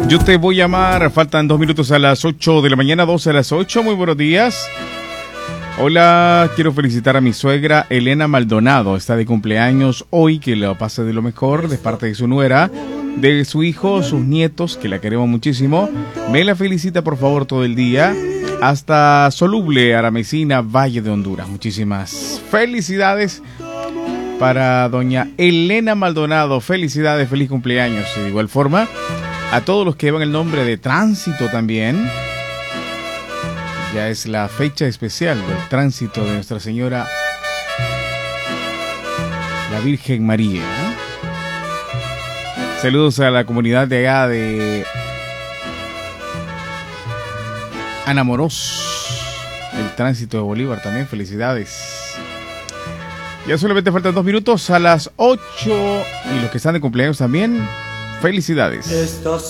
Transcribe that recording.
Yo te voy a amar. Faltan 2 minutos a las 8 de la mañana, 12 a las 8. Muy buenos días. Hola, quiero felicitar a mi suegra Elena Maldonado. Está de cumpleaños hoy, que lo pase de lo mejor, de parte de su nuera, de su hijo, sus nietos, que la queremos muchísimo. Me la felicita por favor todo el día. Hasta Soluble, Aramecina, Valle de Honduras. Muchísimas felicidades para doña Elena Maldonado. Felicidades, feliz cumpleaños. De igual forma, a todos los que llevan el nombre de Tránsito también. Ya es la fecha especial del tránsito de Nuestra Señora, la Virgen María. Saludos a la comunidad de allá de Anamoros, el tránsito de Bolívar también. Felicidades. Ya solamente faltan 2 minutos a las 8 y los que están de cumpleaños también. Felicidades.